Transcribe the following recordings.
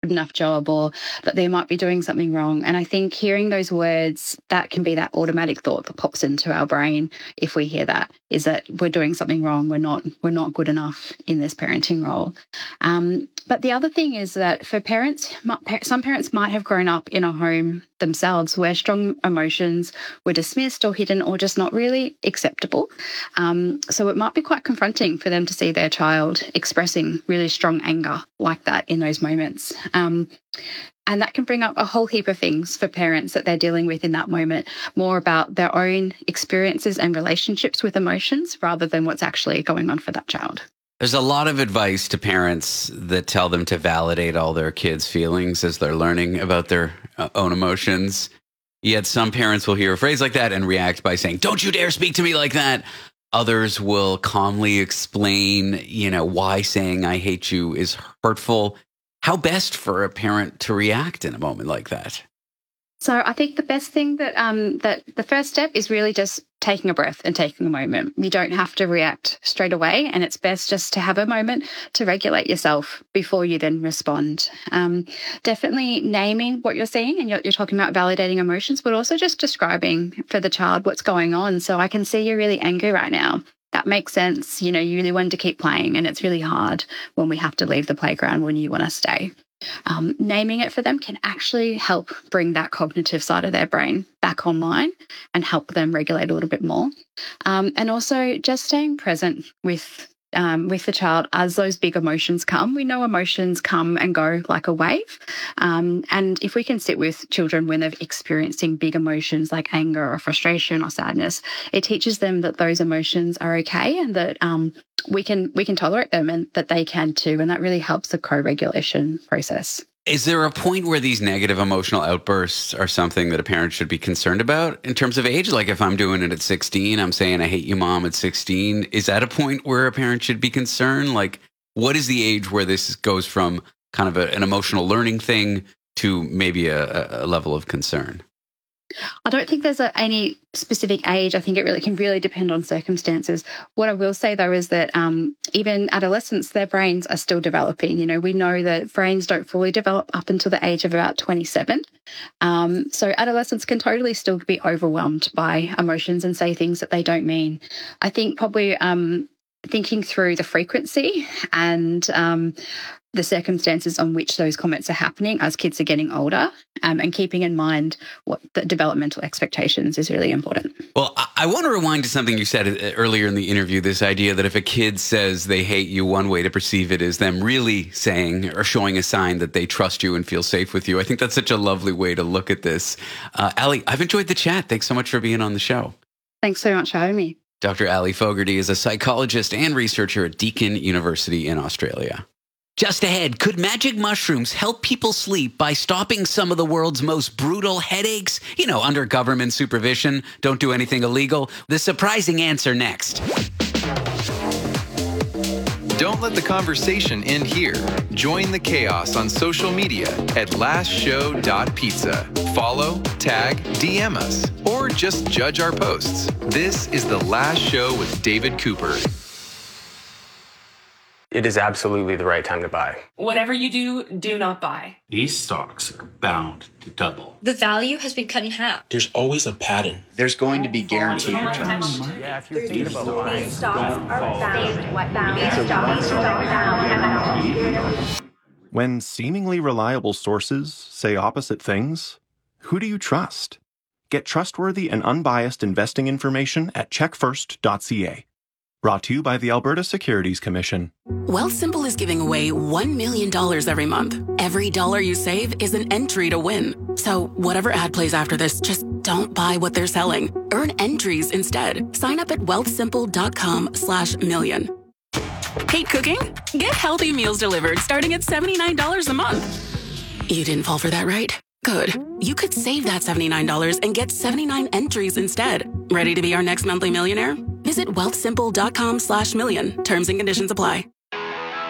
good enough job, or that they might be doing something wrong. And I think hearing those words, that can be that automatic thought that pops into our brain if we hear that, is that we're doing something wrong, we're not good enough in this parenting role. But the other thing is that for parents, some parents might have grown up in a home themselves where strong emotions were dismissed or hidden or just not really acceptable. So it might be quite confronting for them to see their child expressing really strong anger like that in those moments. And that can bring up a whole heap of things for parents that they're dealing with in that moment, more about their own experiences and relationships with emotions rather than what's actually going on for that child. There's a lot of advice to parents that tell them to validate all their kids' feelings as they're learning about their own emotions. Yet some parents will hear a phrase like that and react by saying, "Don't you dare speak to me like that." Others will calmly explain, why saying "I hate you" is hurtful. How best for a parent to react in a moment like that? So I think the best thing that the first step is really just taking a breath and taking a moment. You don't have to react straight away, and it's best just to have a moment to regulate yourself before you then respond. Definitely naming what you're seeing, and you're talking about validating emotions, but also just describing for the child what's going on. So I can see you're really angry right now. That makes sense. You really want to keep playing, and it's really hard when we have to leave the playground when you want to stay. Naming it for them can actually help bring that cognitive side of their brain back online and help them regulate a little bit more. And also just staying present with the child as those big emotions come. We know emotions come and go like a wave. And if we can sit with children when they're experiencing big emotions like anger or frustration or sadness, it teaches them that those emotions are okay and that we can tolerate them and that they can too. And that really helps the co-regulation process. Is there a point where these negative emotional outbursts are something that a parent should be concerned about in terms of age? Like if I'm doing it at 16, I'm saying "I hate you, Mom" at 16. Is that a point where a parent should be concerned? Like, what is the age where this goes from kind of an emotional learning thing to maybe a level of concern? I don't think there's any specific age. I think it really can depend on circumstances. What I will say, though, is that even adolescents, their brains are still developing. We know that brains don't fully develop up until the age of about 27. So adolescents can totally still be overwhelmed by emotions and say things that they don't mean. I think probably thinking through the frequency and the circumstances on which those comments are happening as kids are getting older, and keeping in mind what the developmental expectations is really important. Well, I want to rewind to something you said earlier in the interview, this idea that if a kid says they hate you, one way to perceive it is them really saying or showing a sign that they trust you and feel safe with you. I think that's such a lovely way to look at this. Ali, I've enjoyed the chat. Thanks so much for being on the show. Thanks so much for having me. Dr. Ali Fogarty is a psychologist and researcher at Deakin University in Australia. Just ahead, could magic mushrooms help people sleep by stopping some of the world's most brutal headaches? Under government supervision, don't do anything illegal. The surprising answer next. Don't let the conversation end here. Join the chaos on social media at lastshow.pizza. Follow, tag, DM us, or just judge our posts. This is The Last Show with David Cooper. It is absolutely the right time to buy. Whatever you do, do not buy. These stocks are bound to double. The value has been cut in half. There's always a pattern. There's going to be guaranteed returns. Yeah, if you're thinking about buying, these stocks are bound. These stocks are bound. When seemingly reliable sources say opposite things, who do you trust? Get trustworthy and unbiased investing information at checkfirst.ca. Brought to you by the Alberta Securities Commission. Wealthsimple is giving away $1 million every month. Every dollar you save is an entry to win. So whatever ad plays after this, just don't buy what they're selling. Earn entries instead. Sign up at wealthsimple.com/million. Hate cooking? Get healthy meals delivered starting at $79 a month. You didn't fall for that, right? Good. You could save that $79 and get 79 entries instead. Ready to be our next monthly millionaire? Visit wealthsimple.com/million. Terms and conditions apply.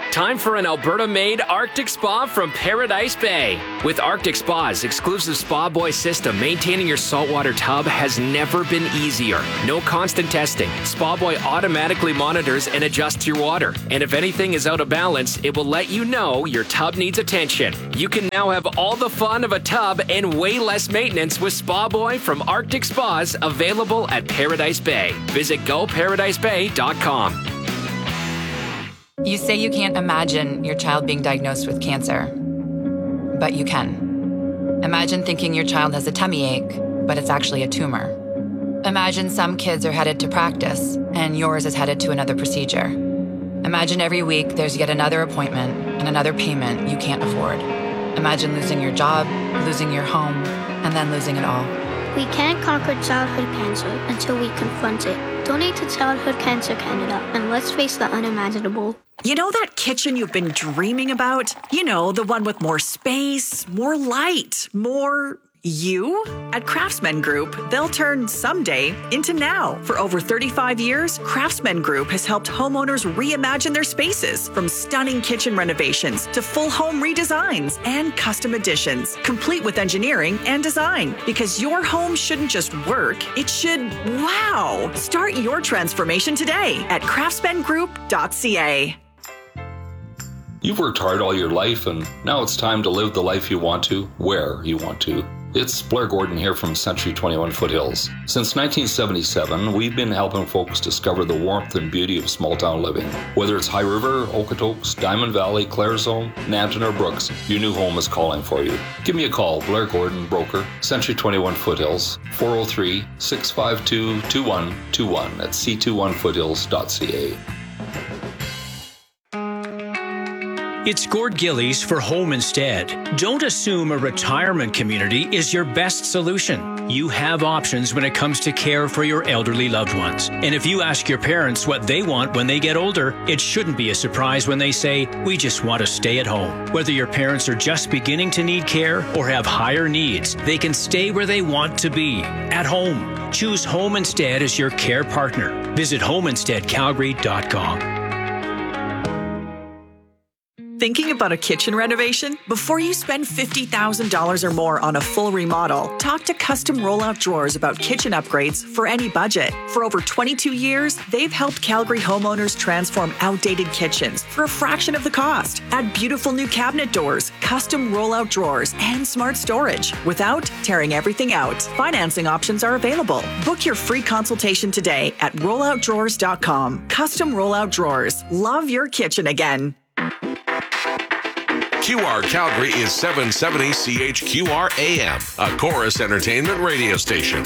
Time for an Alberta-made Arctic Spa from Paradise Bay. With Arctic Spa's exclusive Spa Boy system, maintaining your saltwater tub has never been easier. No constant testing. Spa Boy automatically monitors and adjusts your water. And if anything is out of balance, it will let you know your tub needs attention. You can now have all the fun of a tub and way less maintenance with Spa Boy from Arctic Spas, available at Paradise Bay. Visit goparadisebay.com. You say you can't imagine your child being diagnosed with cancer, but you can. Imagine thinking your child has a tummy ache, but it's actually a tumor. Imagine some kids are headed to practice, and yours is headed to another procedure. Imagine every week there's yet another appointment and another payment you can't afford. Imagine losing your job, losing your home, and then losing it all. We can't conquer childhood cancer until we confront it. Donate to Childhood Cancer Canada, and let's face the unimaginable. You know that kitchen you've been dreaming about? You know, the one with more space, more light, more you? At Craftsman Group, they'll turn someday into now. For over 35 years, Craftsman Group has helped homeowners reimagine their spaces, from stunning kitchen renovations to full home redesigns and custom additions, complete with engineering and design. Because your home shouldn't just work, it should wow. Start your transformation today at craftsmangroup.ca. You've worked hard all your life, and now it's time to live the life you want to, where you want to. It's Blair Gordon here from Century 21 Foothills. Since 1977, we've been helping folks discover the warmth and beauty of small town living. Whether it's High River, Okotoks, Diamond Valley, Claresholm, Nanton, or Brooks, your new home is calling for you. Give me a call, Blair Gordon, broker, Century 21 Foothills, 403-652-2121 at c21foothills.ca. It's Gord Gillies for Home Instead. Don't assume a retirement community is your best solution. You have options when it comes to care for your elderly loved ones. And if you ask your parents what they want when they get older, it shouldn't be a surprise when they say, we just want to stay at home. Whether your parents are just beginning to need care or have higher needs, they can stay where they want to be, at home. Choose Home Instead as your care partner. Visit homeinsteadcalgary.com. Thinking about a kitchen renovation? Before you spend $50,000 or more on a full remodel, talk to Custom Rollout Drawers about kitchen upgrades for any budget. For over 22 years, they've helped Calgary homeowners transform outdated kitchens for a fraction of the cost. Add beautiful new cabinet doors, custom rollout drawers, and smart storage without tearing everything out. Financing options are available. Book your free consultation today at rolloutdrawers.com. Custom Rollout Drawers. Love your kitchen again. QR Calgary is 770 CHQR AM, a Chorus Entertainment radio station.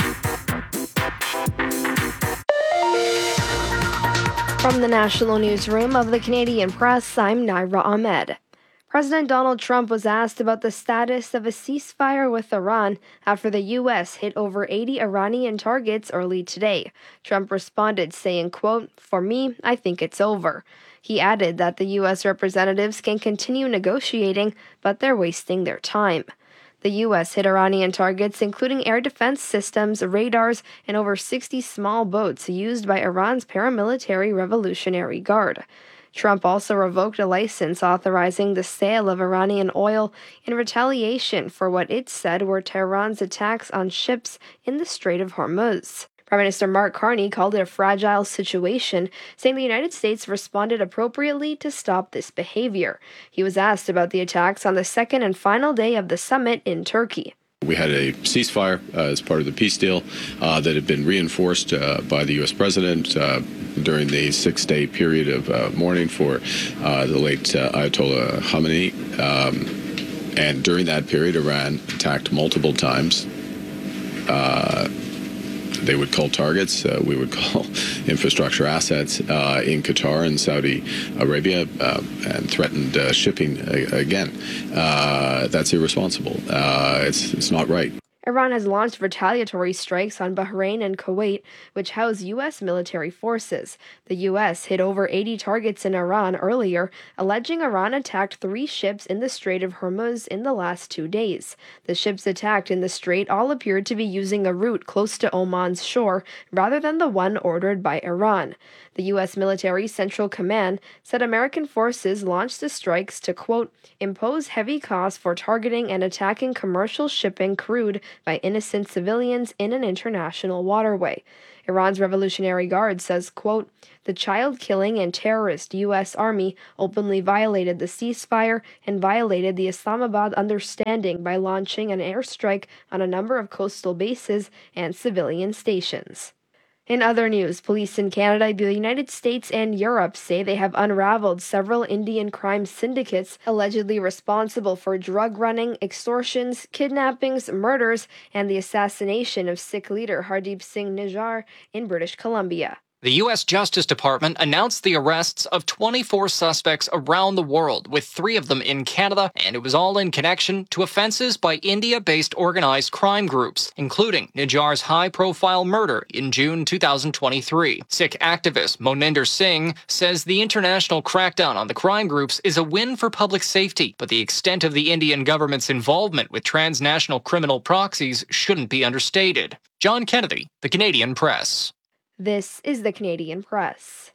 From the National Newsroom of the Canadian Press, I'm Naira Ahmed. President Donald Trump was asked about the status of a ceasefire with Iran after the U.S. hit over 80 Iranian targets early today. Trump responded saying, quote, "For me, I think it's over." He added that the U.S. representatives can continue negotiating, but they're wasting their time. The U.S. hit Iranian targets, including air defense systems, radars, and over 60 small boats used by Iran's paramilitary Revolutionary Guard. Trump also revoked a license authorizing the sale of Iranian oil in retaliation for what it said were Tehran's attacks on ships in the Strait of Hormuz. Prime Minister Mark Carney called it a fragile situation, saying the United States responded appropriately to stop this behavior. He was asked about the attacks on the second and final day of the summit in Turkey. We had a ceasefire as part of the peace deal that had been reinforced by the U.S. president during the 6-day period of mourning for the late Ayatollah Khamenei. And during that period, Iran attacked multiple times. They would call targets, we would call infrastructure assets in Qatar and Saudi Arabia and threatened shipping again. That's irresponsible. It's not right. Iran has launched retaliatory strikes on Bahrain and Kuwait, which house U.S. military forces. The U.S. hit over 80 targets in Iran earlier, alleging Iran attacked 3 ships in the Strait of Hormuz in the last 2 days. The ships attacked in the strait all appeared to be using a route close to Oman's shore rather than the one ordered by Iran. The U.S. military Central Command said American forces launched the strikes to, quote, impose heavy costs for targeting and attacking commercial shipping crewed by innocent civilians in an international waterway. Iran's Revolutionary Guard says, quote, the child-killing and terrorist U.S. Army openly violated the ceasefire and violated the Islamabad understanding by launching an airstrike on a number of coastal bases and civilian stations. In other news, police in Canada, the United States, and Europe say they have unraveled several Indian crime syndicates allegedly responsible for drug running, extortions, kidnappings, murders, and the assassination of Sikh leader Hardeep Singh Nijjar in British Columbia. The U.S. Justice Department announced the arrests of 24 suspects around the world, with 3 of them in Canada, and it was all in connection to offenses by India-based organized crime groups, including Nijjar's high-profile murder in June 2023. Sikh activist Moninder Singh says the international crackdown on the crime groups is a win for public safety, but the extent of the Indian government's involvement with transnational criminal proxies shouldn't be understated. John Kennedy, The Canadian Press. This is the Canadian Press.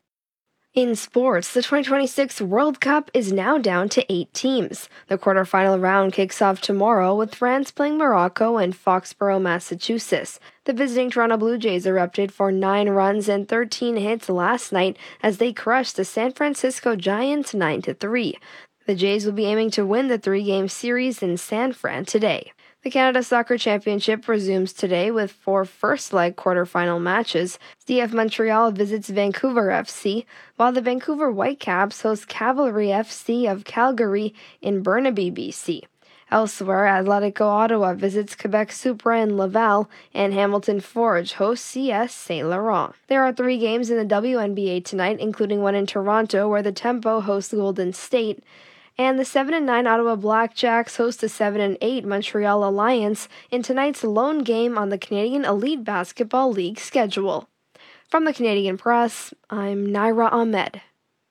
In sports, the 2026 World Cup is now down to 8 teams. The quarterfinal round kicks off tomorrow with France playing Morocco in Foxborough, Massachusetts. The visiting Toronto Blue Jays erupted for 9 runs and 13 hits last night as they crushed the San Francisco Giants 9-3. The Jays will be aiming to win the 3-game series in San Fran today. The Canada Soccer Championship resumes today with 4 first-leg quarterfinal matches. CF Montreal visits Vancouver FC, while the Vancouver Whitecaps host Cavalry FC of Calgary in Burnaby, BC. Elsewhere, Atletico Ottawa visits Quebec Supra in Laval, and Hamilton Forge hosts CS St. Laurent. There are 3 games in the WNBA tonight, including one in Toronto where the Tempo hosts Golden State, and the 7-9 Ottawa Blackjacks host the 7-8 Montreal Alliance in tonight's lone game on the Canadian Elite Basketball League schedule. From the Canadian Press, I'm Naira Ahmed.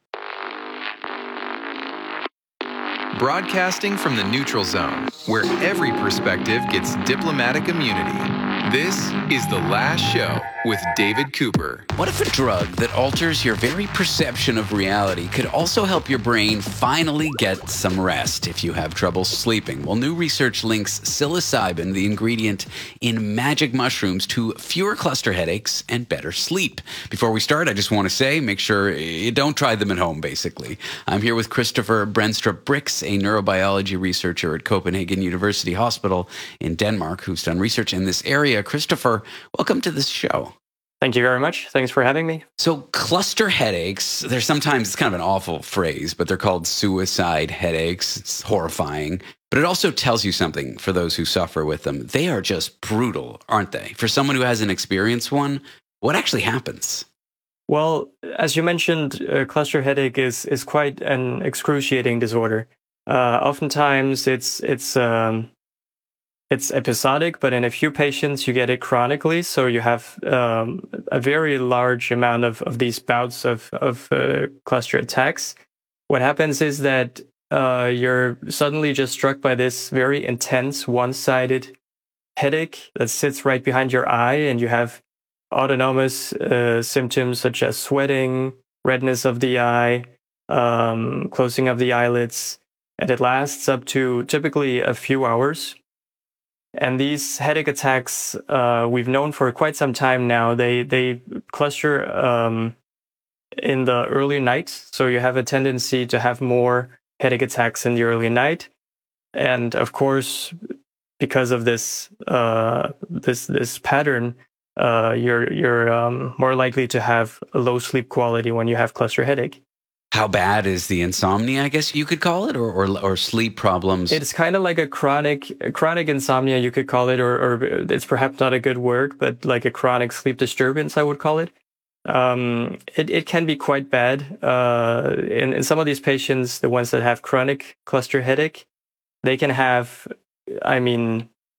Broadcasting from the neutral zone, where every perspective gets diplomatic immunity. This is The Last Show with David Cooper. What if a drug that alters your very perception of reality could also help your brain finally get some rest if you have trouble sleeping? Well, new research links psilocybin, the ingredient in magic mushrooms, to fewer cluster headaches and better sleep. Before we start, I just want to say, make sure you don't try them at home, basically. I'm here with Christopher Brenstrup Brix, a neurobiology researcher at Copenhagen University Hospital in Denmark, who's done research in this area. Christopher, welcome to this show. Thank you very much. Thanks for having me. So cluster headaches, they're sometimes, it's kind of an awful phrase, but they're called suicide headaches. It's horrifying. But it also tells you something for those who suffer with them. They are just brutal, aren't they? For someone who hasn't experienced one, what actually happens? Well, as you mentioned, cluster headache is quite an excruciating disorder. Oftentimes it's episodic, but in a few patients you get it chronically. So you have a very large amount of these bouts of cluster attacks. What happens is that you're suddenly just struck by this very intense one-sided headache that sits right behind your eye, and you have autonomous symptoms such as sweating, redness of the eye, closing of the eyelids, and it lasts up to typically a few hours. And these headache attacks, we've known for quite some time now, they cluster in the early night. So you have a tendency to have more headache attacks in the early night. And of course, because of this this pattern, you're more likely to have a low sleep quality when you have cluster headache. How bad is the insomnia, I guess you could call it, or sleep problems? It's kind of like a chronic insomnia, you could call it, or it's perhaps not a good word, but like a chronic sleep disturbance, I would call it. It can be quite bad. In some of these patients, the ones that have chronic cluster headache, they can have,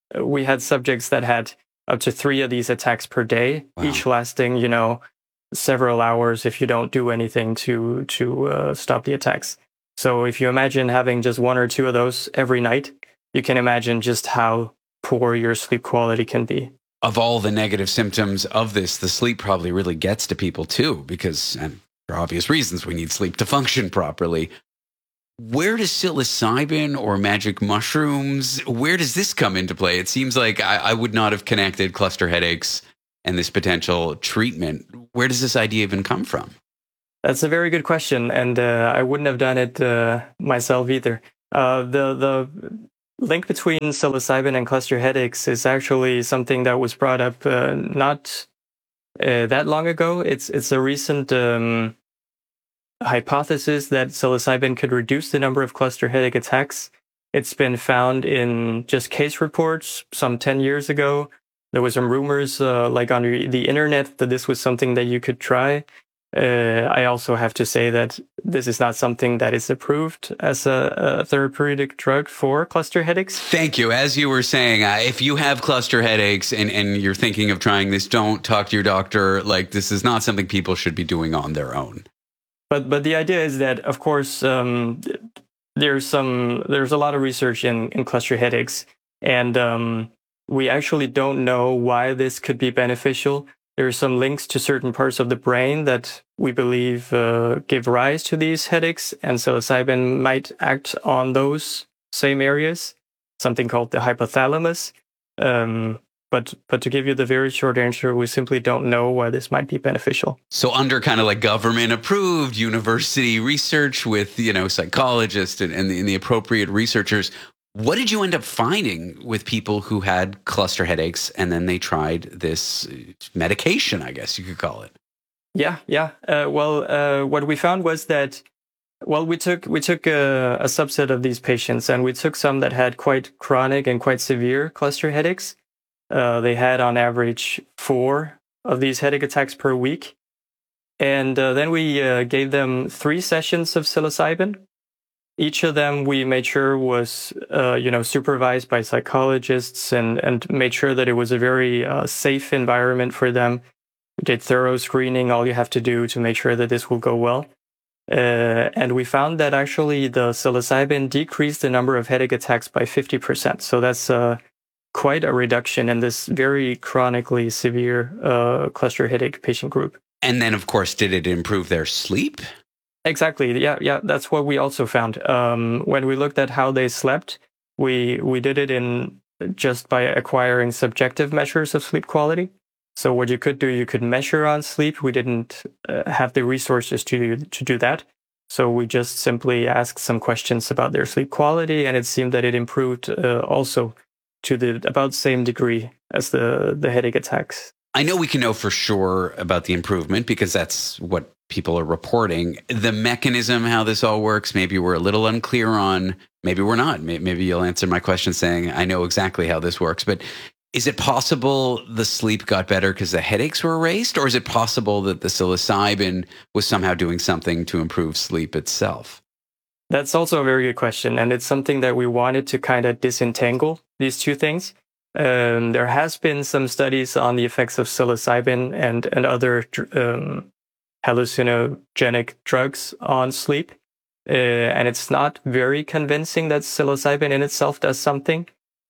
we had subjects that had up to 3 of these attacks per day, each lasting, several hours if you don't do anything to stop the attacks. So if you imagine having just 1 or 2 of those every night, you can imagine just how poor your sleep quality can be. Of all the negative symptoms of this, the sleep probably really gets to people too, because, and for obvious reasons, we need sleep to function properly. Where does psilocybin or magic mushrooms, where does this come into play? It seems like I would not have connected cluster headaches and this potential treatment. Where does this idea even come from? That's a very good question, and I wouldn't have done it myself either. The link between psilocybin and cluster headaches is actually something that was brought up not that long ago. It's a recent hypothesis that psilocybin could reduce the number of cluster headache attacks. It's been found in just case reports some 10 years ago. There was some rumors like on the internet that this was something that you could try. I also have to say that this is not something that is approved as a therapeutic drug for cluster headaches. Thank you. As you were saying, if you have cluster headaches and you're thinking of trying this, don't talk to your doctor. Like, this is not something people should be doing on their own. But the idea is that, of course, there's a lot of research in cluster headaches, and we actually don't know why this could be beneficial. There are some links to certain parts of the brain that we believe give rise to these headaches, and psilocybin might act on those same areas, something called the hypothalamus. But to give you the very short answer, we simply don't know why this might be beneficial. So under kind of like government-approved university research with, psychologists and the appropriate researchers, what did you end up finding with people who had cluster headaches and then they tried this medication, I guess you could call it? Yeah. What we found was that, we took a subset of these patients, and we took some that had quite chronic and quite severe cluster headaches. They had on average 4 of these headache attacks per week. And then we gave them 3 sessions of psilocybin. Each of them we made sure was, supervised by psychologists and made sure that it was a very safe environment for them. We did thorough screening, all you have to do to make sure that this will go well. And we found that actually the psilocybin decreased the number of headache attacks by 50%. So that's quite a reduction in this very chronically severe cluster headache patient group. And then, of course, did it improve their sleep? Exactly. Yeah. That's what we also found. When we looked at how they slept, we did it in just by acquiring subjective measures of sleep quality. So what you could do, you could measure on sleep. We didn't have the resources to do that. So we just simply asked some questions about their sleep quality, and it seemed that it improved also to the about same degree as the headache attacks. I know we can know for sure about the improvement because that's what people are reporting. The mechanism, how this all works, maybe we're a little unclear on, maybe we're not. Maybe you'll answer my question saying, I know exactly how this works. But is it possible the sleep got better because the headaches were erased? Or is it possible that the psilocybin was somehow doing something to improve sleep itself? That's also a very good question. And it's something that we wanted to kind of disentangle these two things. There has been some studies on the effects of psilocybin and other hallucinogenic drugs on sleep. And it's not very convincing that psilocybin in itself does something.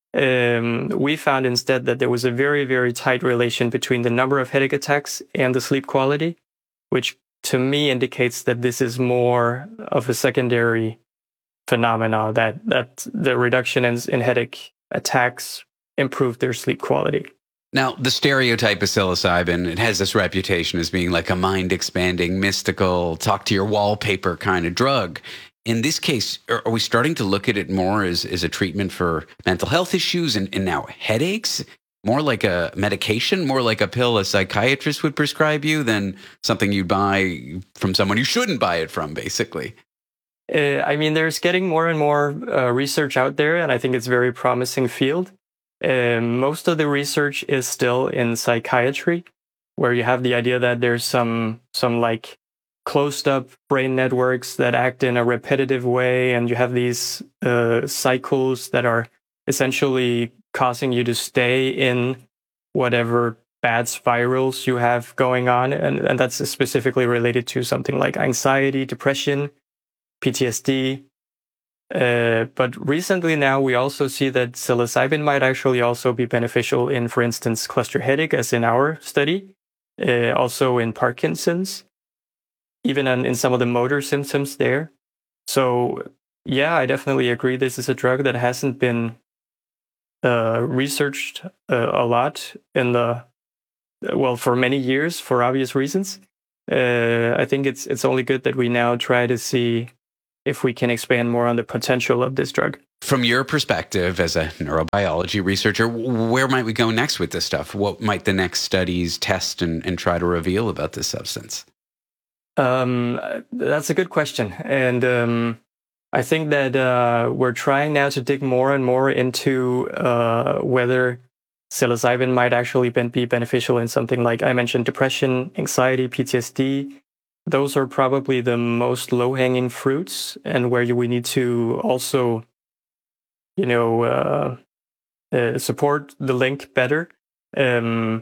We found instead that there was a very, very tight relation between the number of headache attacks and the sleep quality, which to me indicates that this is more of a secondary phenomena, that the reduction in headache attacks improved their sleep quality. Now, the stereotype of psilocybin, it has this reputation as being like a mind-expanding, mystical, talk-to-your-wallpaper kind of drug. In this case, are we starting to look at it more as a treatment for mental health issues and now headaches? More like a medication, more like a pill a psychiatrist would prescribe you than something you'd buy from someone you shouldn't buy it from, basically? There's getting more and more research out there, and I think it's a very promising field. Most of the research is still in psychiatry, where you have the idea that there's some like closed up brain networks that act in a repetitive way, and you have these cycles that are essentially causing you to stay in whatever bad spirals you have going on. And that's specifically related to something like anxiety, depression, PTSD. But recently now we also see that psilocybin might actually also be beneficial in, for instance, cluster headache, as in our study, also in Parkinson's, even in some of the motor symptoms there. So yeah, I definitely agree. This is a drug that hasn't been researched a lot for many years, for obvious reasons. I think it's only good that we now try to see if we can expand more on the potential of this drug. From your perspective as a neurobiology researcher, where might we go next with this stuff? What might the next studies test and try to reveal about this substance? That's a good question. And I think that we're trying now to dig more and more into whether psilocybin might actually be beneficial in something like, I mentioned, depression, anxiety, PTSD. Those are probably the most low-hanging fruits, and where we need to also, support the link better. I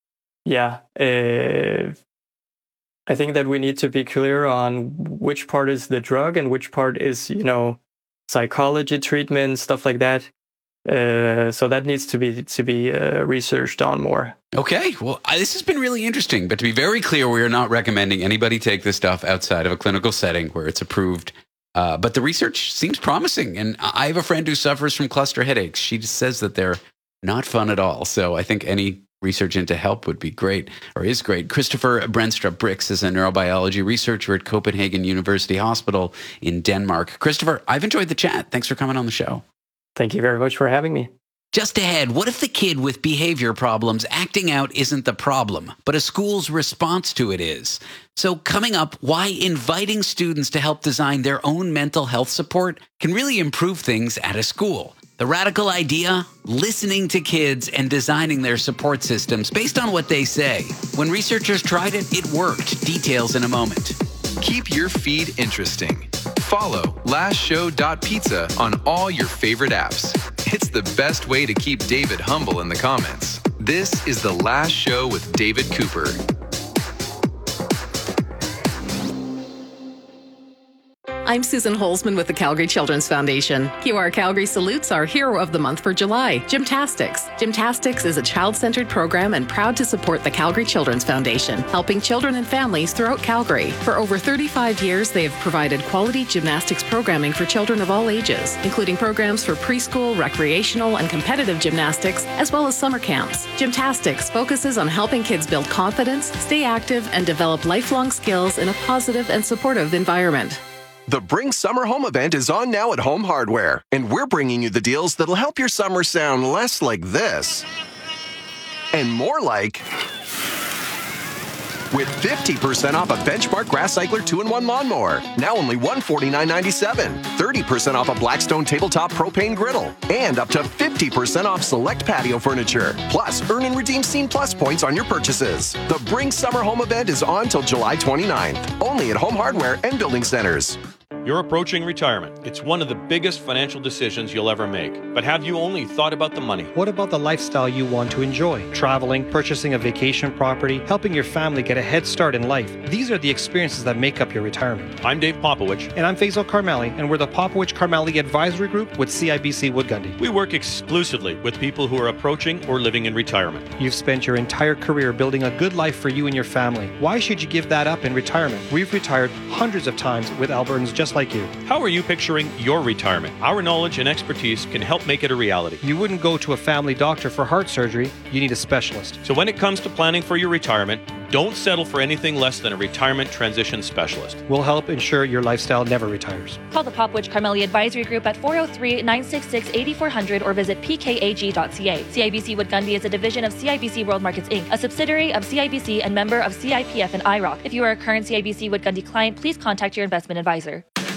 think that we need to be clear on which part is the drug and which part is, psychology treatment, stuff like that. So that needs to be researched on more. Okay, well, this has been really interesting. But to be very clear, we are not recommending anybody take this stuff outside of a clinical setting where it's approved. But the research seems promising. And I have a friend who suffers from cluster headaches. She just says that they're not fun at all. So I think any research into help would be great, or is great. Christopher Brenstrup Brix is a neurobiology researcher at Copenhagen University Hospital in Denmark. Christopher, I've enjoyed the chat. Thanks for coming on the show. Thank you very much for having me. Just ahead, what if the kid with behavior problems acting out isn't the problem, but a school's response to it is? So coming up, why inviting students to help design their own mental health support can really improve things at a school. The radical idea? Listening to kids and designing their support systems based on what they say. When researchers tried it, it worked. Details in a moment. Keep your feed interesting. Follow lastshow.pizza on all your favorite apps. It's the best way to keep David humble in the comments. This is The Last Show with David Cooper. I'm Susan Holzman with the Calgary Children's Foundation. QR Calgary salutes our hero of the month for July, Gymtastics. Gymtastics is a child-centered program and proud to support the Calgary Children's Foundation, helping children and families throughout Calgary. For over 35 years, they have provided quality gymnastics programming for children of all ages, including programs for preschool, recreational, and competitive gymnastics, as well as summer camps. Gymtastics focuses on helping kids build confidence, stay active, and develop lifelong skills in a positive and supportive environment. The Bring Summer Home event is on now at Home Hardware, and we're bringing you the deals that'll help your summer sound less like this and more like, with 50% off a Benchmark Grass Cycler 2-in-1 lawnmower, now only $149.97, 30% off a Blackstone Tabletop Propane Griddle, and up to 50% off select patio furniture. Plus, earn and redeem Scene Plus points on your purchases. The Bring Summer Home event is on till July 29th, only at Home Hardware and Building Centers. You're approaching retirement. It's one of the biggest financial decisions you'll ever make. But have you only thought about the money? What about the lifestyle you want to enjoy? Traveling, purchasing a vacation property, helping your family get a head start in life. These are the experiences that make up your retirement. I'm Dave Popowich. And I'm Faisal Karmali, and we're the Popowich Karmali Advisory Group with CIBC Wood Gundy. We work exclusively with people who are approaching or living in retirement. You've spent your entire career building a good life for you and your family. Why should you give that up in retirement? We've retired hundreds of times with Albertans just like you. How are you picturing your retirement? Our knowledge and expertise can help make it a reality. You wouldn't go to a family doctor for heart surgery. You need a specialist. So when it comes to planning for your retirement, don't settle for anything less than a retirement transition specialist. We'll help ensure your lifestyle never retires. Call the Popowich Karmali Advisory Group at 403-966-8400 or visit pkag.ca. CIBC Wood Gundy is a division of CIBC World Markets Inc., a subsidiary of CIBC and member of CIPF and IROC. If you are a current CIBC Wood Gundy client, please contact your investment advisor.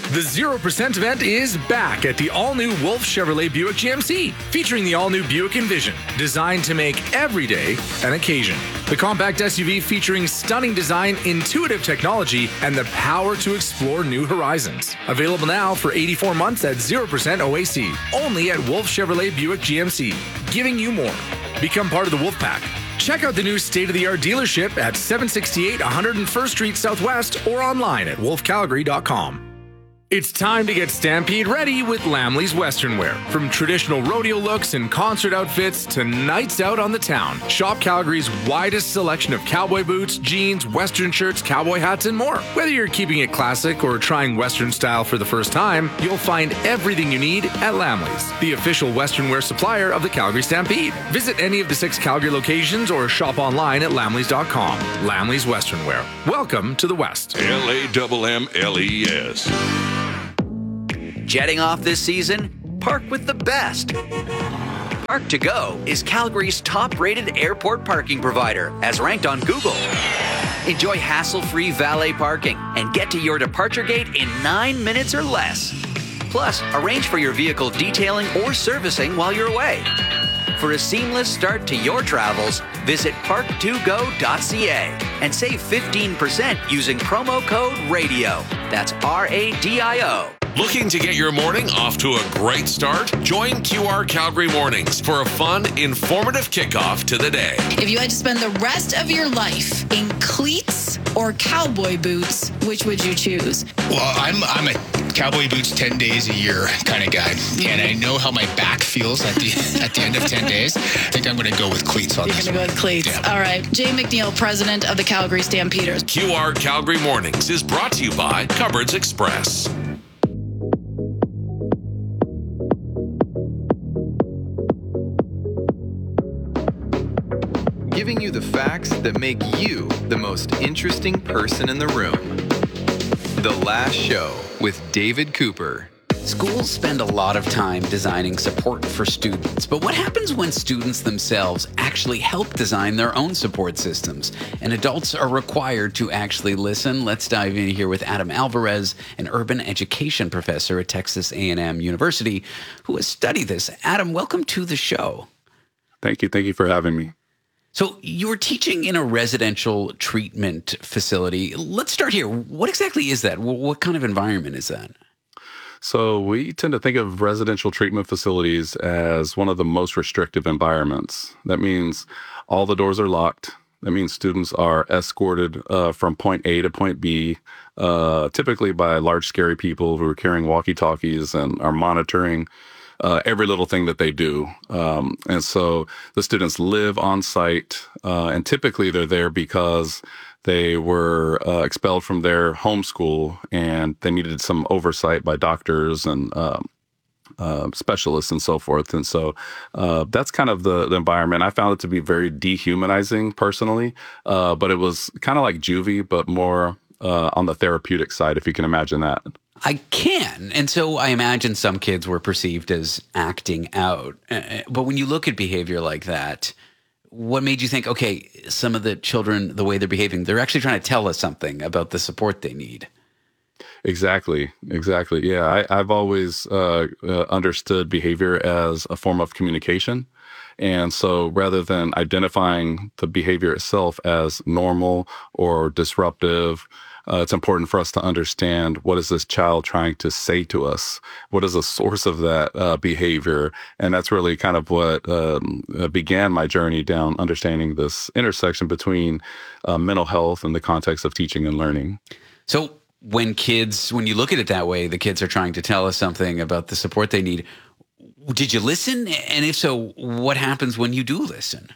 The 0% event is back at the all-new Wolf Chevrolet Buick GMC, featuring the all-new Buick Envision, designed to make every day an occasion. The compact SUV featuring stunning design, intuitive technology, and the power to explore new horizons. Available now for 84 months at 0% OAC, only at Wolf Chevrolet Buick GMC, giving you more. Become part of the Wolf Pack. Check out the new state-of-the-art dealership at 768 101st Street Southwest or online at wolfcalgary.com. It's time to get Stampede ready with Lamley's Western Wear. From traditional rodeo looks and concert outfits to nights out on the town, shop Calgary's widest selection of cowboy boots, jeans, Western shirts, cowboy hats, and more. Whether you're keeping it classic or trying Western style for the first time, you'll find everything you need at Lamley's, the official Western wear supplier of the Calgary Stampede. Visit any of the 6 Calgary locations or shop online at lamleys.com. Lamley's Western Wear. Welcome to the West. LAMMLES. Jetting off this season? Park with the best. Park to Go is Calgary's top-rated airport parking provider, as ranked on Google. Enjoy hassle-free valet parking and get to your departure gate in 9 minutes or less. Plus, arrange for your vehicle detailing or servicing while you're away. For a seamless start to your travels, visit park2go.ca and save 15% using promo code RADIO. That's RADIO. Looking to get your morning off to a great start? Join QR Calgary Mornings for a fun, informative kickoff to the day. If you had to spend the rest of your life in cleats or cowboy boots, which would you choose? Well, I'm a cowboy boots 10 days a year kind of guy, and I know how my back feels at the end of 10 days. I think I'm going to go with cleats on this one. You're going to go with cleats. Yeah. All right. Jay McNeil, president of the Calgary Stampeders. QR Calgary Mornings is brought to you by Cupboards Express. Giving you the facts that make you the most interesting person in the room. The Last Show with David Cooper. Schools spend a lot of time designing support for students, but what happens when students themselves actually help design their own support systems and adults are required to actually listen? Let's dive in here with Adam Alvarez, an urban education professor at Texas A&M University, who has studied this. Adam, welcome to the show. Thank you. Thank you for having me. So you were teaching in a residential treatment facility. Let's start here. What exactly is that? What kind of environment is that? So we tend to think of residential treatment facilities as one of the most restrictive environments. That means all the doors are locked. That means students are escorted from point A to point B, typically by large, scary people who are carrying walkie-talkies and are monitoring every little thing that they do. And so the students live on site, and typically they're there because they were expelled from their home school and they needed some oversight by doctors and specialists and so forth. And so that's kind of the environment. I found it to be very dehumanizing personally, but it was kind of like juvie, but more on the therapeutic side, if you can imagine that. I can. And so I imagine some kids were perceived as acting out. But when you look at behavior like that, what made you think, okay, some of the children, the way they're behaving, they're actually trying to tell us something about the support they need? Exactly. Yeah, I've always understood behavior as a form of communication. And so rather than identifying the behavior itself as normal or disruptive, it's important for us to understand, what is this child trying to say to us? What is the source of that behavior? And that's really kind of what began my journey down understanding this intersection between mental health and the context of teaching and learning. So when you look at it that way, the kids are trying to tell us something about the support they need. Did you listen? And if so, what happens when you do listen?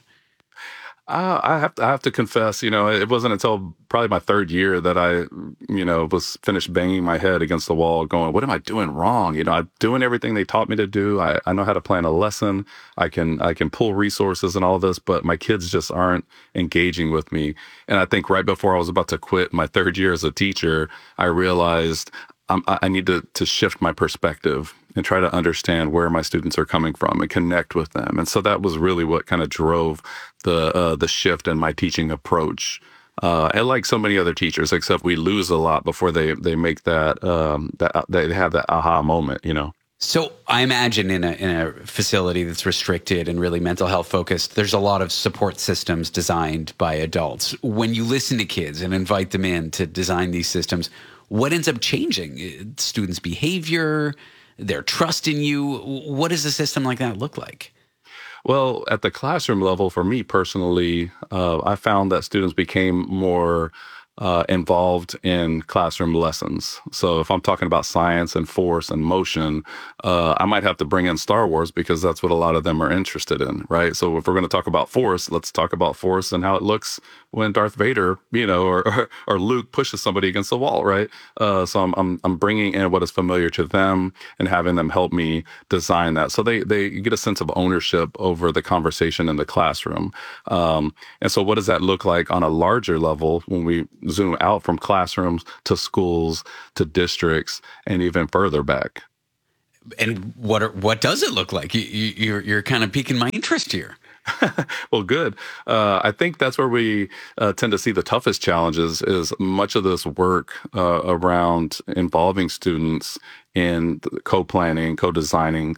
I have to confess, it wasn't until probably my third year that I, was finished banging my head against the wall going, what am I doing wrong? I'm doing everything they taught me to do. I know how to plan a lesson. I can pull resources and all of this, but my kids just aren't engaging with me. And I think right before I was about to quit my third year as a teacher, I realized I need to shift my perspective and try to understand where my students are coming from and connect with them. And so that was really what kind of drove the shift in my teaching approach. And like so many other teachers, except we lose a lot before they make that they have that aha moment, you know. So I imagine in a facility that's restricted and really mental health focused, there's a lot of support systems designed by adults. When you listen to kids and invite them in to design these systems, what ends up changing? Students' behavior, their trust in you? What does a system like that look like? Well, at the classroom level, for me personally, I found that students became more involved in classroom lessons. So if I'm talking about science and force and motion, I might have to bring in Star Wars because that's what a lot of them are interested in, right? So if we're going to talk about force, let's talk about force and how it looks when Darth Vader, you know, or Luke pushes somebody against the wall, right? So I'm bringing in what is familiar to them and having them help me design that. So they get a sense of ownership over the conversation in the classroom. And so what does that look like on a larger level when we zoom out from classrooms to schools to districts and even further back? And what does it look like? You're kind of piquing my interest here. Well, good. I think that's where we tend to see the toughest challenges is much of this work around involving students in co-planning, co-designing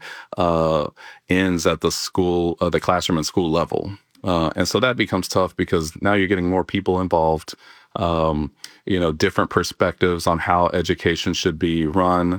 ends at the school, the classroom and school level. And so that becomes tough because now you're getting more people involved, you know, different perspectives on how education should be run.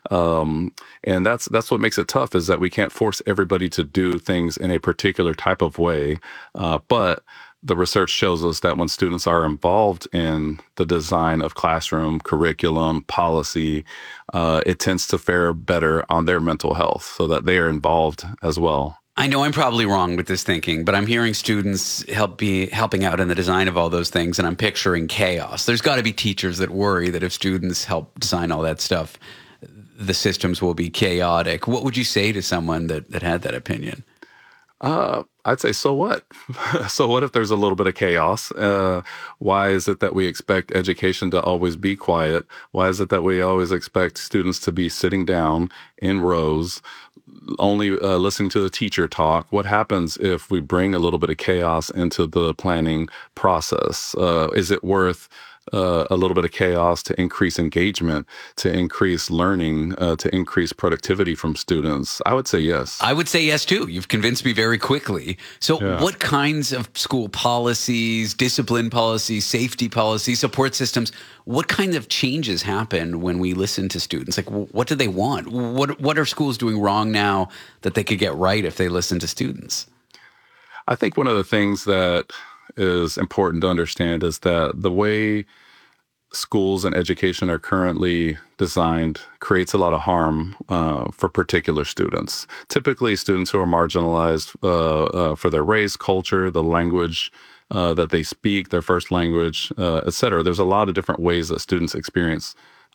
And that's what makes it tough is that we can't force everybody to do things in a particular type of way. But the research shows us that when students are involved in the design of classroom, curriculum, policy, it tends to fare better on their mental health so that they are involved as well. I know I'm probably wrong with this thinking, but I'm hearing students helping out in the design of all those things, and I'm picturing chaos. There's got to be teachers that worry that if students help design all that stuff, the systems will be chaotic. What would you say to someone that had that opinion? I'd say, so what? So what if there's a little bit of chaos? Why is it that we expect education to always be quiet? Why is it that we always expect students to be sitting down in rows, only listening to the teacher talk? What happens if we bring a little bit of chaos into the planning process? Is it worth a little bit of chaos to increase engagement, to increase learning, to increase productivity from students? I would say yes. I would say yes, too. You've convinced me very quickly. So what kinds of school policies, discipline policies, safety policies, support systems, what kinds of changes happen when we listen to students? Like, what do they want? What are schools doing wrong now that they could get right if they listen to students? I think one of the things that is important to understand is that the way schools and education are currently designed creates a lot of harm for particular students. Typically, students who are marginalized for their race, culture, the language that they speak, their first language, et cetera. There's a lot of different ways that students experience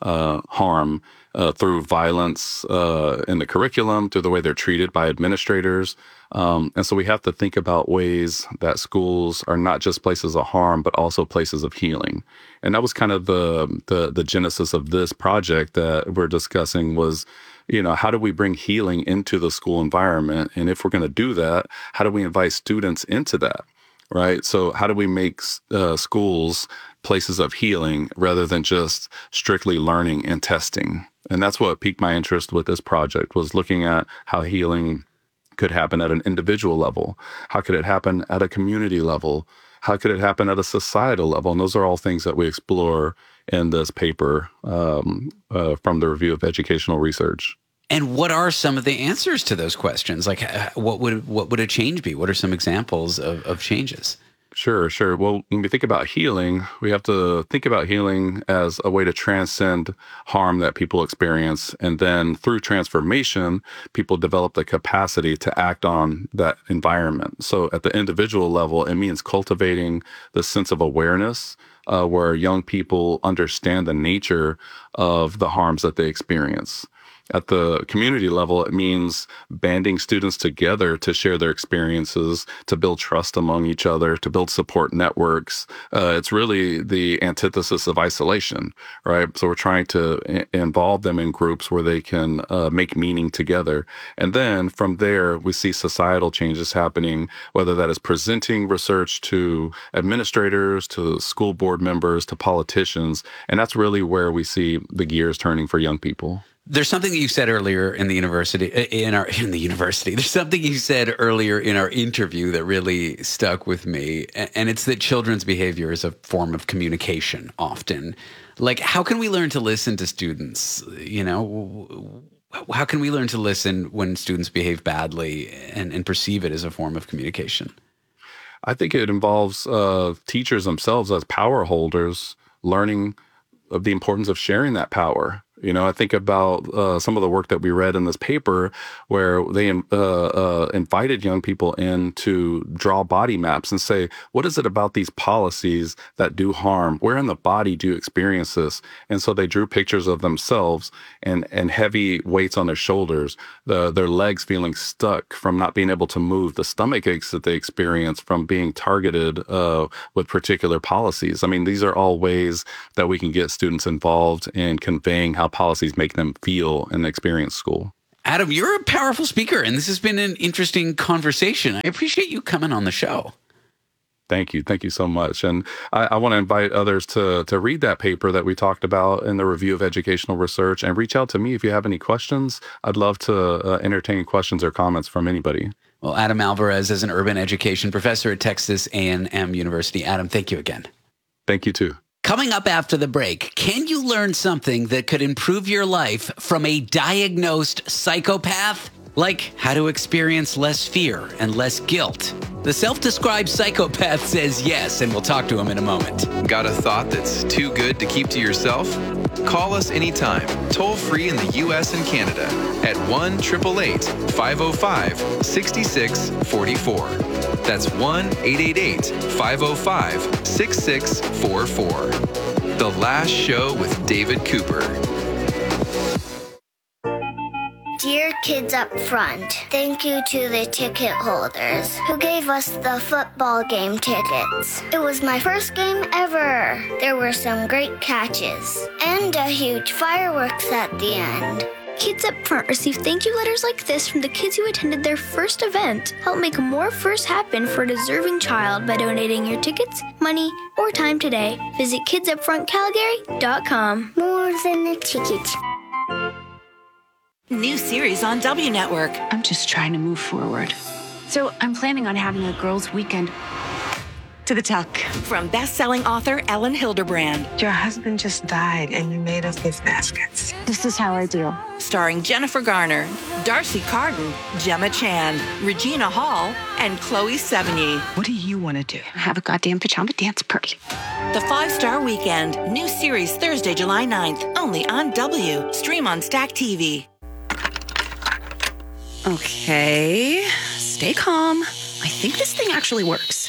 harm through violence in the curriculum, through the way they're treated by administrators. And so we have to think about ways that schools are not just places of harm, but also places of healing. And that was kind of the genesis of this project that we're discussing was, you know, how do we bring healing into the school environment? And if we're going to do that, how do we invite students into that? Right. So how do we make schools places of healing rather than just strictly learning and testing? And that's what piqued my interest with this project, was looking at how healing could happen at an individual level. How could it happen at a community level? How could it happen at a societal level? And those are all things that we explore in this paper from the Review of Educational Research. And what are some of the answers to those questions? Like, what would a change be? What are some examples of changes? Sure. Well, when we think about healing, we have to think about healing as a way to transcend harm that people experience. And then through transformation, people develop the capacity to act on that environment. So at the individual level, it means cultivating the sense of awareness where young people understand the nature of the harms that they experience. At the community level, it means banding students together to share their experiences, to build trust among each other, to build support networks. It's really the antithesis of isolation, right? So we're trying to involve them in groups where they can make meaning together. And then from there, we see societal changes happening, whether that is presenting research to administrators, to school board members, to politicians. And that's really where we see the gears turning for young people. There's something that you said earlier in the university. There's something you said earlier in our interview that really stuck with me, and it's that children's behavior is a form of communication often. Like, how can we learn to listen to students? You know, how can we learn to listen when students behave badly and perceive it as a form of communication? I think it involves teachers themselves as power holders learning of the importance of sharing that power. You know, I think about some of the work that we read in this paper where they invited young people in to draw body maps and say, what is it about these policies that do harm? Where in the body do you experience this? And so they drew pictures of themselves and heavy weights on their shoulders, their legs feeling stuck from not being able to move, the stomach aches that they experience from being targeted with particular policies. I mean, these are all ways that we can get students involved in conveying how policies make them feel and experience school. Adam, you're a powerful speaker, and this has been an interesting conversation. I appreciate you coming on the show. Thank you. Thank you so much. And I want to invite others to read that paper that we talked about in the Review of Educational Research and reach out to me if you have any questions. I'd love to entertain questions or comments from anybody. Well, Adam Alvarez is an urban education professor at Texas A&M University. Adam, thank you again. Thank you, too. Coming up after the break, can you learn something that could improve your life from a diagnosed psychopath? Like how to experience less fear and less guilt. The self-described psychopath says yes, and we'll talk to him in a moment. Got a thought that's too good to keep to yourself? Call us anytime, toll free in the U.S. and Canada at 1-888-505-6644. That's 1-888-505-6644. The Last Show with David Cooper. Dear kids up front, thank you to the ticket holders who gave us the football game tickets. It was my first game ever. There were some great catches and a huge fireworks at the end. Kids up front receive thank you letters like this from the kids who attended their first event. Help make more firsts happen for a deserving child by donating your tickets, money, or time today. Visit kidsupfrontcalgary.com. More than a ticket. New series on W Network. I'm just trying to move forward. So I'm planning on having a girls' weekend. To the tuck. From best-selling author Ellen Hilderbrand. Your husband just died and you made us gift baskets. This is how I deal. Starring Jennifer Garner, Darcy Carden, Gemma Chan, Regina Hall, and Chloe Sevigny. What do you want to do? Have a goddamn pajama dance party. The 5-Star Weekend. New series Thursday, July 9th. Only on W. Stream on Stack TV. Okay, stay calm. I think this thing actually works.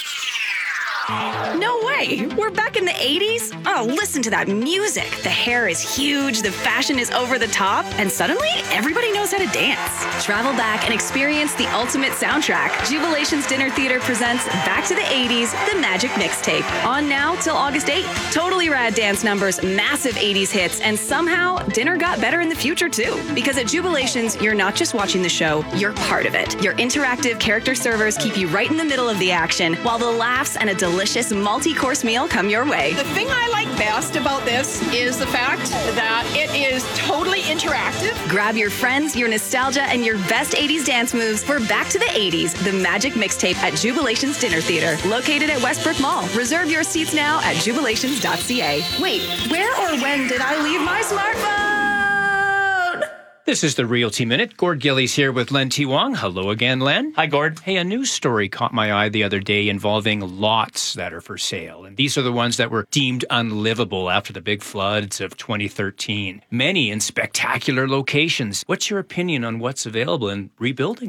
No way! We're back in the 80s? Oh, listen to that music. The hair is huge, the fashion is over the top, and suddenly everybody knows how to dance. Travel back and experience the ultimate soundtrack. Jubilation's Dinner Theater presents Back to the 80s, The Magic Mixtape. On now till August 8th. Totally rad dance numbers, massive 80s hits, and somehow dinner got better in the future too. Because at Jubilations, you're not just watching the show, you're part of it. Your interactive character servers keep you right in the middle of the action, while the laughs and a delicious multi-course meal come your way. The thing I like best about this is the fact that it is totally interactive. Grab your friends, your nostalgia, and your best 80s dance moves for Back to the 80s, The Magic Mixtape at Jubilation's Dinner Theater, located at Westbrook Mall. Reserve your seats now at jubilations.ca. Wait, where or when did I leave my smartphone? This is the Realty Minute. Gord Gillies here with Len T. Wong. Hello again, Len. Hi, Gord. Hey, a news story caught my eye the other day involving lots that are for sale. And these are the ones that were deemed unlivable after the big floods of 2013. Many in spectacular locations. What's your opinion on what's available in rebuilding there?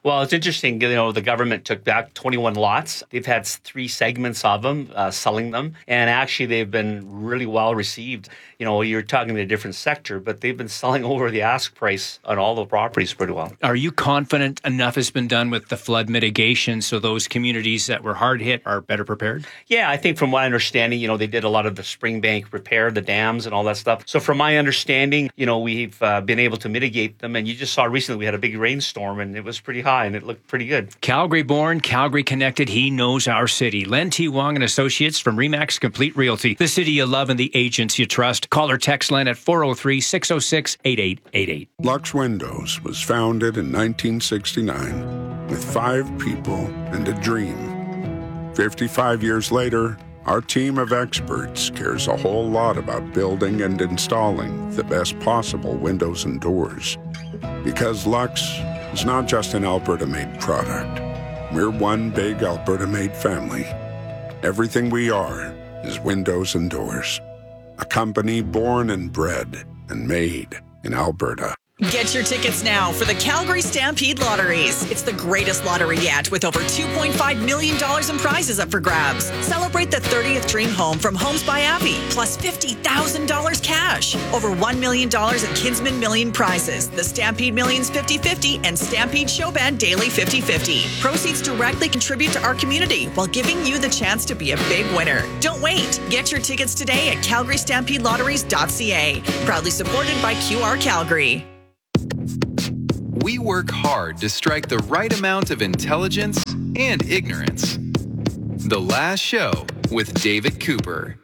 Well, it's interesting. The government took back 21 lots. They've had 3 segments of them, selling them. And actually, they've been really well received. You're talking to a different sector, but they've been selling over the ask price on all the properties pretty well. Are you confident enough has been done with the flood mitigation so those communities that were hard hit are better prepared? Yeah, I think from my understanding, they did a lot of the Springbank repair, the dams and all that stuff. So from my understanding, we've been able to mitigate them. And you just saw recently we had a big rainstorm and it was pretty high and it looked pretty good. Calgary-born, Calgary-connected, he knows our city. Len T. Wong and Associates from RE/MAX Complete Realty. The city you love and the agents you trust. Call or text Len at 403-606-8888. Lux Windows was founded in 1969 with 5 people and a dream. 55 years later, our team of experts cares a whole lot about building and installing the best possible windows and doors. Because Lux is not just an Alberta-made product. We're one big Alberta-made family. Everything we are is windows and doors. A company born and bred and made in Alberta. Get your tickets now for the Calgary Stampede Lotteries. It's the greatest lottery yet, with over $2.5 million in prizes up for grabs. Celebrate the 30th dream home from Homes by Abbey, plus $50,000 cash. Over $1 million in Kinsman Million prizes, the Stampede Millions 50-50 and Stampede Showband Daily 50-50. Proceeds directly contribute to our community while giving you the chance to be a big winner. Don't wait. Get your tickets today at calgarystampede.ca. Proudly supported by QR Calgary. We work hard to strike the right amount of intelligence and ignorance. The Last Show with David Cooper.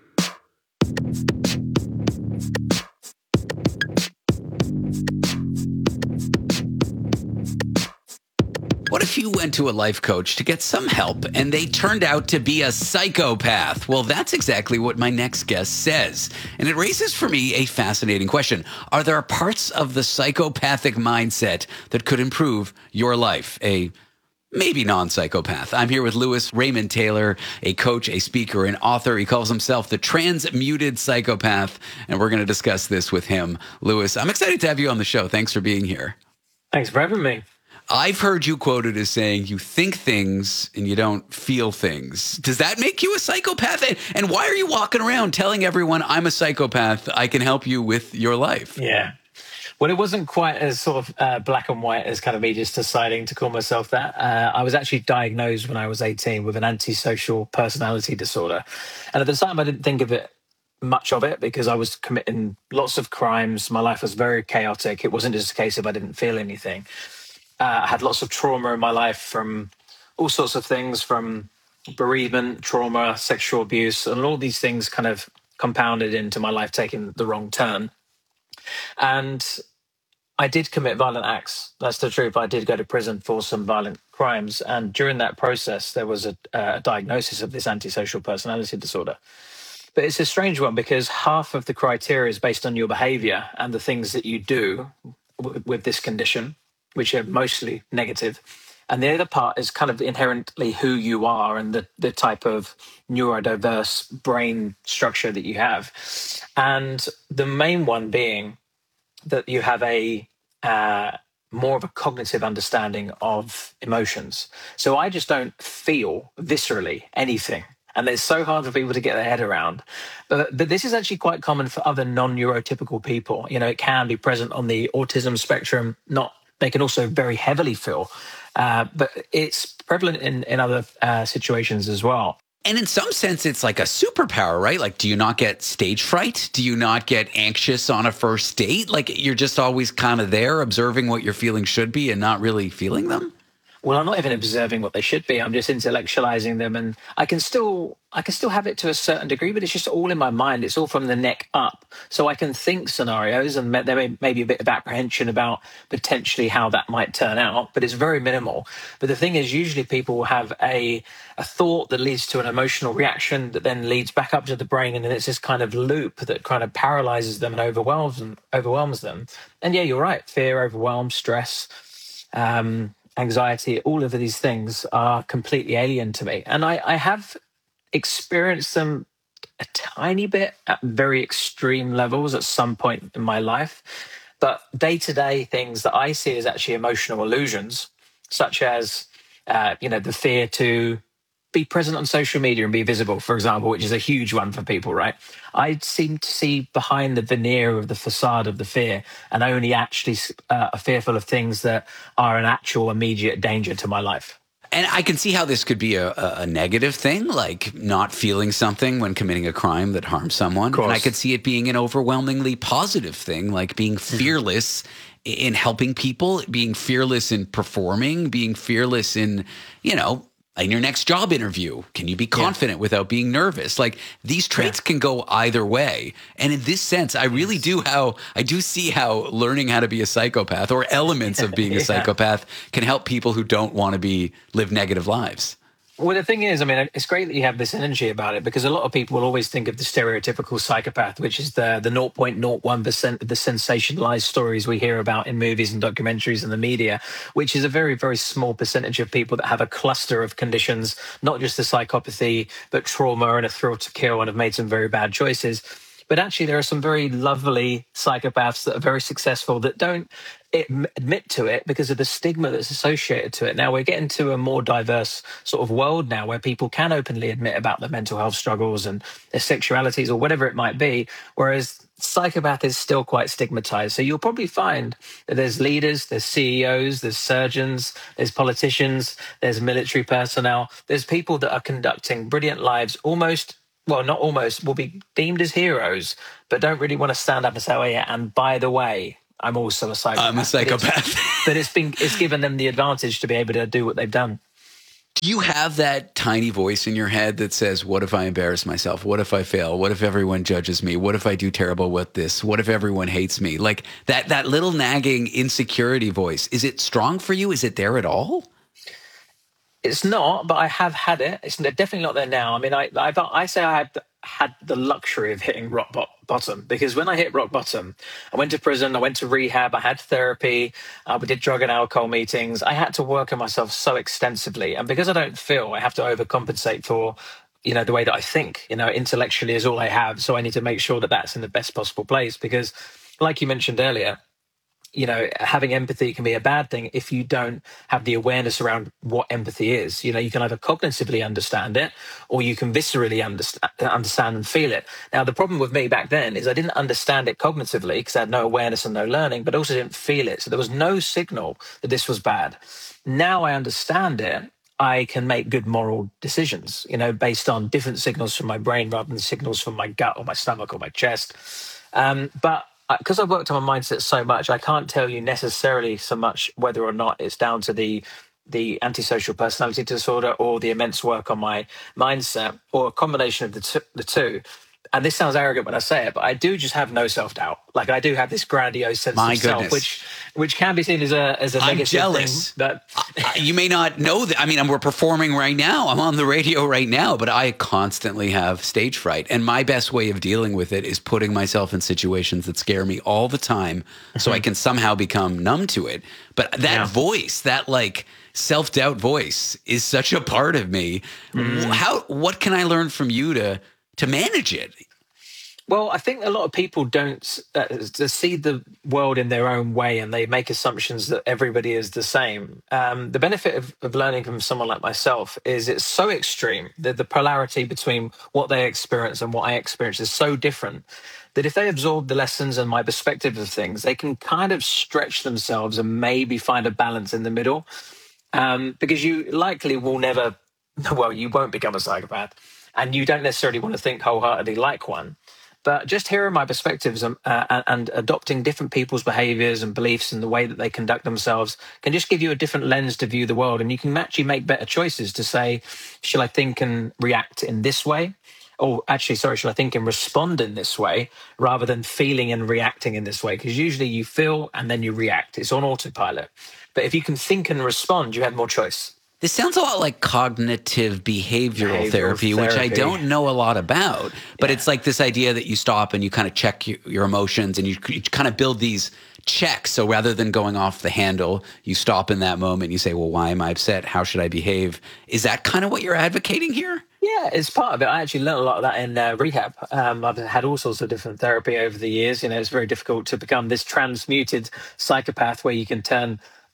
What if you went to a life coach to get some help and they turned out to be a psychopath? Well, that's exactly what my next guest says. And it raises for me a fascinating question. Are there parts of the psychopathic mindset that could improve your life? A maybe non-psychopath. I'm here with Lewis Raymond Taylor, a coach, a speaker, an author. He calls himself the Transmuted Psychopath, and we're going to discuss this with him. Lewis, I'm excited to have you on the show. Thanks for being here. Thanks for having me. I've heard you quoted as saying you think things and you don't feel things. Does that make you a psychopath? And why are you walking around telling everyone I'm a psychopath? I can help you with your life. Yeah. Well, it wasn't quite as sort of black and white as kind of me just deciding to call myself that. I was actually diagnosed when I was 18 with an antisocial personality disorder. And at the time, I didn't think of it much of it because I was committing lots of crimes. My life was very chaotic. It wasn't just a case of I didn't feel anything. I had lots of trauma in my life from all sorts of things, from bereavement, trauma, sexual abuse, and all these things kind of compounded into my life taking the wrong turn. And I did commit violent acts. That's the truth. I did go to prison for some violent crimes. And during that process, there was a diagnosis of this antisocial personality disorder. But it's a strange one because half of the criteria is based on your behavior and the things that you do with this condition, which are mostly negative. And the other part is kind of inherently who you are and the type of neurodiverse brain structure that you have. And the main one being that you have a more of a cognitive understanding of emotions. So I just don't feel viscerally anything. And it's so hard for people to get their head around. But this is actually quite common for other non-neurotypical people. It can be present on the autism spectrum, they can also very heavily feel, but it's prevalent in other situations as well. And in some sense, it's like a superpower, right? Like, do you not get stage fright? Do you not get anxious on a first date? Like, you're just always kind of there observing what your feelings should be and not really feeling them? Well, I'm not even observing what they should be. I'm just intellectualizing them. And I can still have it to a certain degree, but it's just all in my mind. It's all from the neck up. So I can think scenarios and there may be a bit of apprehension about potentially how that might turn out, but it's very minimal. But the thing is, usually people will have a thought that leads to an emotional reaction that then leads back up to the brain. And then it's this kind of loop that kind of paralyzes them and overwhelms them. And yeah, you're right. Fear, overwhelm, stress, anxiety, all of these things are completely alien to me. And I have experienced them a tiny bit at very extreme levels at some point in my life. But day-to-day things that I see as actually emotional illusions such as, the fear to be present on social media and be visible, for example, which is a huge one for people, right? I seem to see behind the veneer of the facade of the fear and only actually are fearful of things that are an actual immediate danger to my life. And I can see how this could be a negative thing, like not feeling something when committing a crime that harms someone. And I could see it being an overwhelmingly positive thing, like being fearless in helping people, being fearless in performing, being fearless in, in your next job interview. Can you be confident without being nervous? Like these traits can go either way. And in this sense, I really do see how learning how to be a psychopath or elements of being a psychopath can help people who don't want to live negative lives. Well, the thing is, it's great that you have this energy about it, because a lot of people will always think of the stereotypical psychopath, which is the 0.01% of the sensationalized stories we hear about in movies and documentaries and the media, which is a very, very small percentage of people that have a cluster of conditions, not just the psychopathy, but trauma and a thrill to kill and have made some very bad choices. But actually, there are some very lovely psychopaths that are very successful that don't admit to it because of the stigma that's associated to it. Now, we're getting to a more diverse sort of world now where people can openly admit about their mental health struggles and their sexualities or whatever it might be, whereas psychopath is still quite stigmatized. So you'll probably find that there's leaders, there's CEOs, there's surgeons, there's politicians, there's military personnel, there's people that are conducting brilliant lives not almost, will be deemed as heroes, but don't really want to stand up and say, oh yeah, and by the way, I'm also a psychopath. I'm a psychopath. But it's given them the advantage to be able to do what they've done. Do you have that tiny voice in your head that says, what if I embarrass myself? What if I fail? What if everyone judges me? What if I do terrible with this? What if everyone hates me? Like that little nagging insecurity voice, is it strong for you? Is it there at all? It's not, but I have had it. It's definitely not there now. I say I had the luxury of hitting rock bottom, because when I hit rock bottom, I went to prison, I went to rehab, I had therapy, we did drug and alcohol meetings. I had to work on myself so extensively. And because I don't feel, I have to overcompensate for, the way that I think, intellectually is all I have. So I need to make sure that that's in the best possible place, because like you mentioned earlier, having empathy can be a bad thing if you don't have the awareness around what empathy is. You can either cognitively understand it or you can viscerally understand and feel it. Now, the problem with me back then is I didn't understand it cognitively because I had no awareness and no learning, but also didn't feel it. So there was no signal that this was bad. Now I understand it. I can make good moral decisions, based on different signals from my brain rather than signals from my gut or my stomach or my chest. But because I've worked on my mindset so much, I can't tell you necessarily so much whether or not it's down to the antisocial personality disorder or the immense work on my mindset, or a combination of the two. And this sounds arrogant when I say it, but I do just have no self-doubt. Like I do have this grandiose sense of self, which can be seen as a negative I'm jealous. thing. But you may not know that. We're performing right now. I'm on the radio right now, but I constantly have stage fright. And my best way of dealing with it is putting myself in situations that scare me all the time so I can somehow become numb to it. But that voice, that self-doubt voice is such a part of me. What can I learn from you to manage it? Well, I think a lot of people don't see the world in their own way, and they make assumptions that everybody is the same. The benefit of learning from someone like myself is it's so extreme that the polarity between what they experience and what I experience is so different that if they absorb the lessons and my perspective of things, they can kind of stretch themselves and maybe find a balance in the middle. Because you likely will you won't become a psychopath, and you don't necessarily want to think wholeheartedly like one. But just hearing my perspectives and adopting different people's behaviors and beliefs and the way that they conduct themselves can just give you a different lens to view the world. And you can actually make better choices to say, shall I think and react in this way? Or actually, shall I think and respond in this way rather than feeling and reacting in this way? Because usually you feel and then you react. It's on autopilot. But if you can think and respond, you have more choice. This sounds a lot like cognitive behavioral therapy, which I don't know a lot about. But it's like this idea that you stop and you kind of check your emotions and you kind of build these checks. So rather than going off the handle, you stop in that moment and you say, well, why am I upset? How should I behave? Is that kind of what you're advocating here? Yeah, it's part of it. I actually learned a lot of that in rehab. I've had all sorts of different therapy over the years. It's very difficult to become this transmuted psychopath where you can turn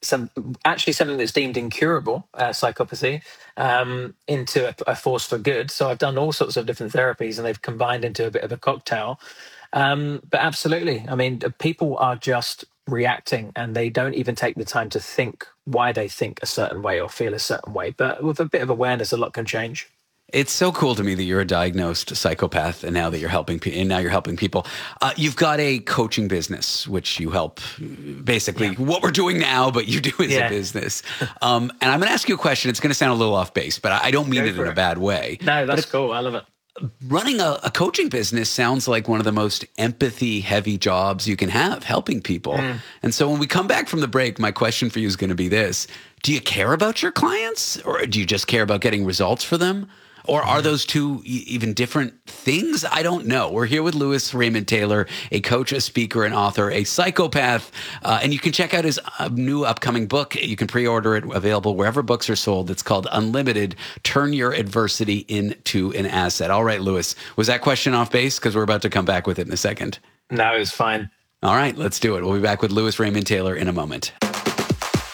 something that's deemed incurable, psychopathy, into a force for good. So I've done all sorts of different therapies, and they've combined into a bit of a cocktail. But absolutely, I mean, people are just reacting, and they don't even take the time to think why they think a certain way or feel a certain way. But with a bit of awareness, a lot can change. It's so cool to me that you're a diagnosed psychopath, and now that you're helping people. You've got a coaching business, which you help basically what we're doing now, but you do as a business. And I'm going to ask you a question. It's going to sound a little off base, but I don't mean it in a bad way. No, that's cool. I love it. Running a coaching business sounds like one of the most empathy-heavy jobs you can have, helping people. And so when we come back from the break, my question for you is going to be this. Do you care about your clients, or do you just care about getting results for them? Or are those two even different things? I don't know. We're here with Louis Raymond Taylor, a coach, a speaker, an author, a psychopath. And you can check out his new upcoming book. You can pre-order it, available wherever books are sold. It's called Unlimited, Turn Your Adversity into an Asset. All right, Louis, was that question off base? Because we're about to come back with it in a second. No, it was fine. All right, let's do it. We'll be back with Louis Raymond Taylor in a moment.